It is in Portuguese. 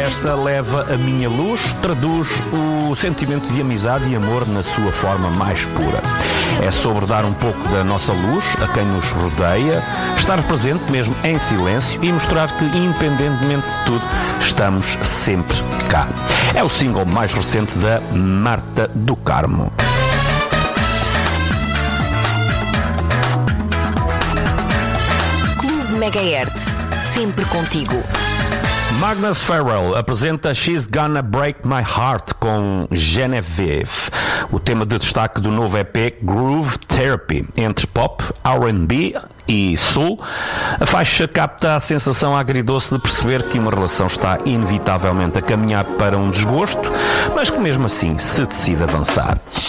Esta leva a minha luz, traduz o sentimento de amizade e amor na sua forma mais pura. É sobre dar um pouco da nossa luz a quem nos rodeia, estar presente mesmo em silêncio e mostrar que, independentemente de tudo, estamos sempre cá. É o single mais recente da Marta do Carmo. Clube Megahertz, sempre contigo. Magnus Farrell apresenta She's Gonna Break My Heart com Genevieve, o tema de destaque do novo EP Groove Therapy. Entre pop, R&B e soul, a faixa capta a sensação agridoce de perceber que uma relação está inevitavelmente a caminhar para um desgosto, mas que mesmo assim se decide avançar.